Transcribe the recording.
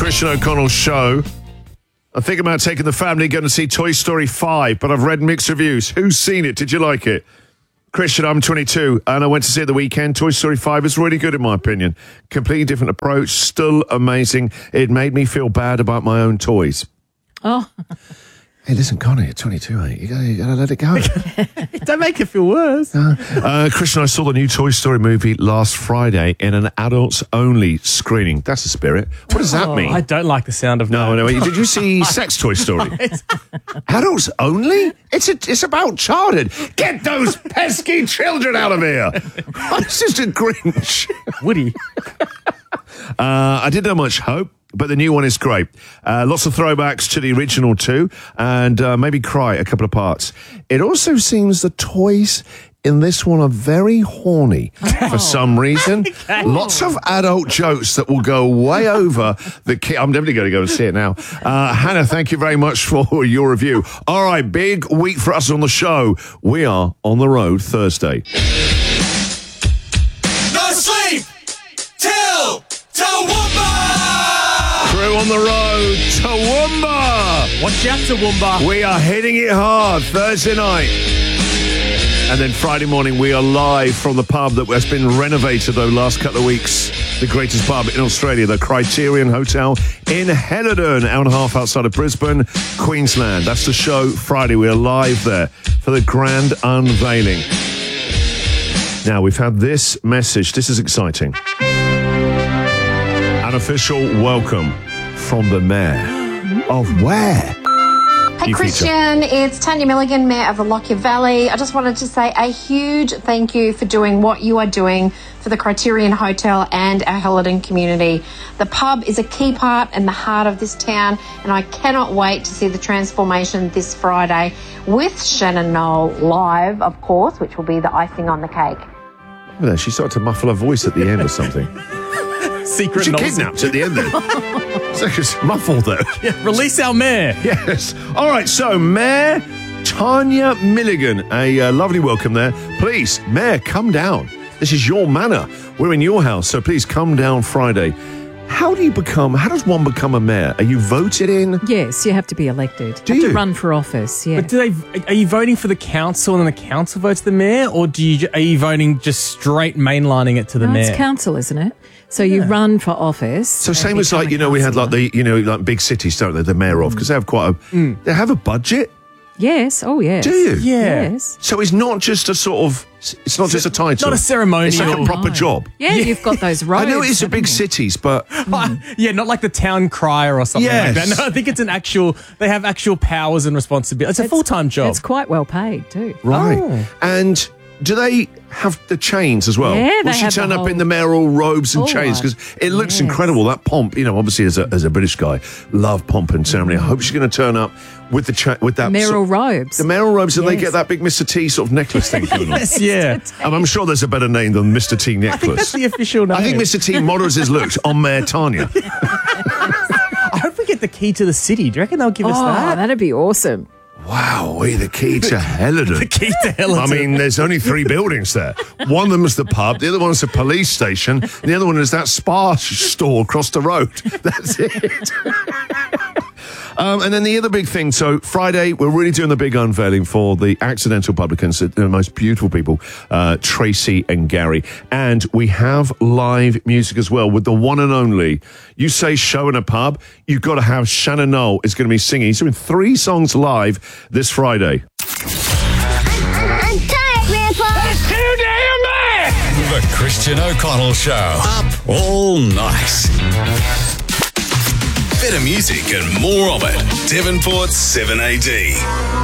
Christian O'Connell show. I'm thinking about taking the family going to see Toy Story 5, but I've read mixed reviews. Who's seen it? Did you like it? Christian, I'm 22, and I went to see it the weekend. Toy Story 5 is really good, in my opinion. Completely different approach, still amazing. It made me feel bad about my own toys. Oh. Hey, listen, Connie, you're 22, mate. You gotta let it go. Don't make it feel worse. Christian, I saw the new Toy Story movie last Friday in an adults-only screening. That's the spirit. What does that mean? I don't like the sound of that. No. Did you see Sex Toy Story? Adults only? It's about childhood. Get those pesky children out of here. This is a Grinch. Woody. I didn't have much hope, but the new one is great. Lots of throwbacks to the original too, and maybe cry a couple of parts. It also seems the toys in this one are very horny for some reason. Okay. Lots of adult jokes that will go way over the kid. I'm definitely going to go and see it now. Hannah, thank you very much for your review. All right, big week for us on the show. We are on the road Thursday. No sleep till Toowoomba! Crew on the road, Toowoomba! Watch out, Toowoomba. We are hitting it hard Thursday night. And then Friday morning, we are live from the pub that has been renovated the last couple of weeks. The greatest pub in Australia, the Criterion Hotel in Helidon, hour and a half outside of Brisbane, Queensland. That's the show Friday. We are live there for the grand unveiling. Now, we've had this message. This is exciting. An official welcome from the mayor of where? Hey Christian, it's Tanya Milligan, Mayor of the Lockyer Valley. I just wanted to say a huge thank you for doing what you are doing for the Criterion Hotel and our Helidon community. The pub is a key part and the heart of this town, and I cannot wait to see the transformation this Friday with Shannon Noll live, of course, which will be the icing on the cake. Look at that, she started to muffle her voice at the end or something. Secret She noise. kidnapped at the end there. So it's muffled there. Yeah, release our mayor. Yes. All right, so Mayor Tanya Milligan, a lovely welcome there. Please, Mayor, come down. This is your manor. We're in your house, so please come down Friday. How does one become a mayor? Are you voted in? Yes, you have to be elected. Do you have you? to run for office, yeah. But are you voting for the council and then the council votes the mayor, or are you voting just straight mainlining it to the No, mayor? it's council, isn't it? So you run for office. So same as like, we had like like big cities, don't they? The mayor of, because they have quite a, they have a budget. Yes, oh yes. Do you? Yeah. Yes. So it's not just a sort of, it's not just a title. Not a ceremonial. It's like a proper job. Yeah, you've got those roads. I know it's a big haven't you? cities, but Yeah, not like the town crier or something like Yes. that. No, I think it's they have actual powers and responsibilities. It's a full-time job. It's quite well paid too. right. Oh. And do they have the chains as well? Yeah, Will they she have the turn up whole- in the mayoral robes and all chains? right. Because it looks Yes. incredible, that pomp. Obviously as a British guy, love pomp and ceremony. I hope she's going to turn up with with that Mayoral sort, robes. the mayoral robes, and they Yes. get that big Mr. T sort of necklace thing going on. Yes, yeah. I'm sure there's a better name than Mr. T I think necklace. that's the official name. I think Mr. T models his looks on Mayor Tanya. I hope we get the key to the city. Do you reckon they'll give us Oh, that? that'd be awesome. Wow, we the key to Helidon. The key to Helidon. I mean, there's only 3 buildings there. One of them is the pub, the other one's the police station, and the other one is that spa store across the road. That's it. And then the other big thing, so Friday, we're really doing the big unveiling for the Accidental Publicans, the most beautiful people, Tracy and Gary. And we have live music as well with the one and only, you say show in a pub, you've got to have Shannon Noll is going to be singing. He's doing 3 songs live this Friday. I'm tired, Grandpa. It's too damn bad! The Christian O'Connell Show. Up all night. Better music and more of it. Devonport's 7AD.